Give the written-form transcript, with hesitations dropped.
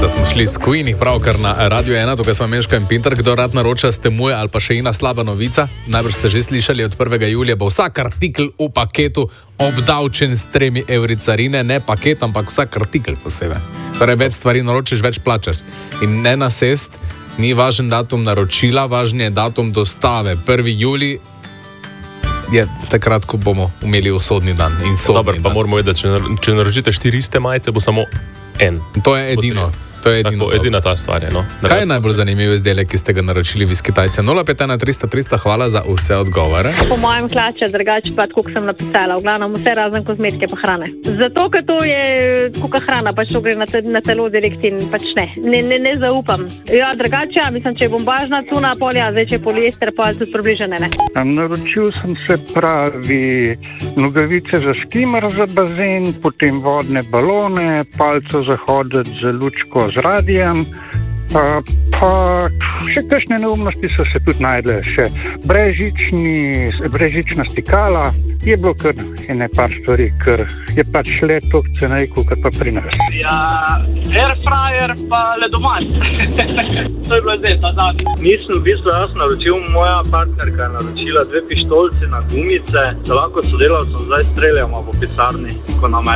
Da smo šli s Queenie pravkar na Radio 1, tukaj smo Meška in Pintar, kdo rad naroča ste moj ali pa še ena slaba novica. Najbrž ste že slišali, od 1. julija bo vsak artikel v paketu obdavčen s 3 evri carine, ne paket, ampak vsak artikel posebej. Torej, več stvari naročiš, več plačaš. In ne nasest, ni važen datum naročila, važen je datum dostave. 1. julij je takrat, ko bomo imeli usodni dan. In Dobar, pa moramo vedeti, če naročite 4 majice, bo samo en. To je edino. To je edina ta stvar. No? Kaj je najbolj zanimivo izdelek, ki ste ga naročili vi s Kitajce? 051 300 300, hvala za vse odgovore. Po mojem klače, drugače pa, kot sem napisala, v glavnem vse razen kozmetike pa hrane. Zato, ker to je kuka hrana, pač to gre na telo direkt in pač ne zaupam. Ja, drugače, mislim, če je bombažna cuna, polja, zdaj če je poliester, pa tudi približene, ne. Naročil sem se pravi nogavice za skimer za bazen, potem vodne balone, palco za hoditi za lučko z radijem, pa še kakšne neumnosti so se tudi najdle, še brežična stikala, je bilo kar ene par stvari, ker je pač le toliko cenej, kot pa pri nas. Ja, airfryer pa ledomat. To je bilo zdaj, ta zadnji. Nisem v bistvu jaz naročil, moja partnerka je naročila 2 pištolci na gumice, da lahko sodelavcem zdaj streljamo po pisarni, ko nam